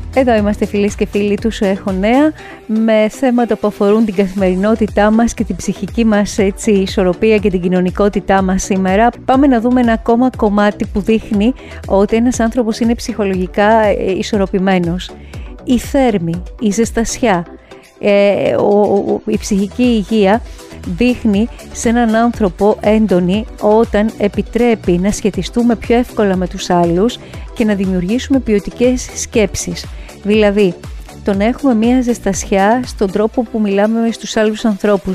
Εδώ είμαστε φίλες και φίλοι του Σου Έχω Νέα, με θέματα που αφορούν την καθημερινότητά μας και την ψυχική μας ισορροπία και την κοινωνικότητά μας σήμερα. Πάμε να δούμε ένα ακόμα κομμάτι που δείχνει ότι ένας άνθρωπος είναι ψυχολογικά ισορροπημένος. Η θέρμη, η ζεστασιά, η ψυχική υγεία δείχνει σε έναν άνθρωπο έντονη όταν επιτρέπει να σχετιστούμε πιο εύκολα με τους άλλους και να δημιουργήσουμε ποιοτικές σκέψεις. Δηλαδή, το να έχουμε μία ζεστασιά στον τρόπο που μιλάμε στους άλλους ανθρώπους